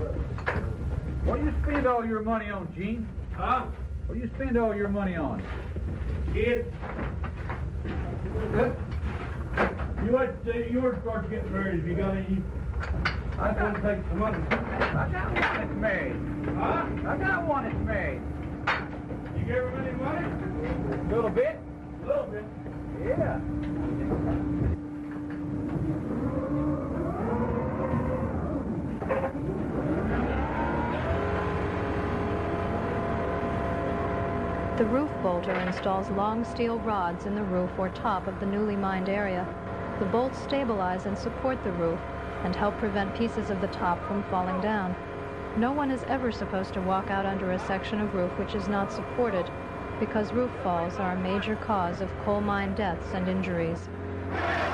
What do you spend all your money on, Gene? Huh? What do you spend all your money on? Kid? You wait till yours starts getting married if you got any. I gotta take some money. I got one that's married. Huh? I got one that's married. You gave him any money? A little bit? A little bit. Yeah. The roof bolter installs long steel rods in the roof or top of the newly mined area. The bolts stabilize and support the roof and help prevent pieces of the top from falling down. No one is ever supposed to walk out under a section of roof which is not supported, because roof falls are a major cause of coal mine deaths and injuries.